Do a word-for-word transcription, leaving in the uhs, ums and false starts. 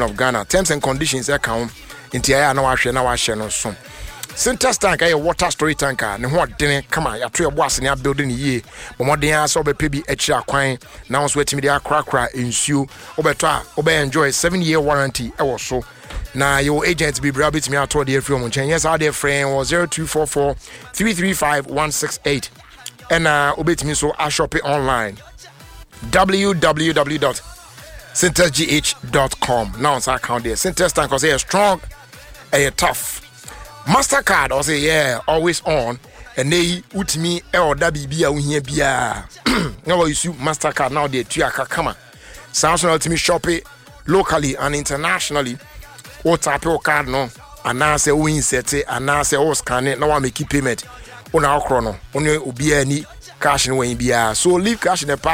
Corporation of Ghana. Terms and conditions account into I know I share now I share no soon. Center tank a water storage tanker ne ho den kama ya to ebo ase ne building ye but mo den aso be pebi echi akwan now so etimi dia krakra ensuo obeto a obe enjoy seven year warranty e wo so na your agent be bra betimi ato de free mo chen yes how their friend was zero two four four three three five one six eight and uh obetimi so a shop it online w w w dot center g h dot com. Now it's account there center tank cause they are strong and tough. Mastercard or say yeah always on and they ut me or dabi bia uhia bia now you see Mastercard now they tuaka kama sounds to me shop it locally and internationally what type of card no and now say we insert it and now say oh scan it now I make payment on our chrono on your obi any cash in way bia so leave cash in the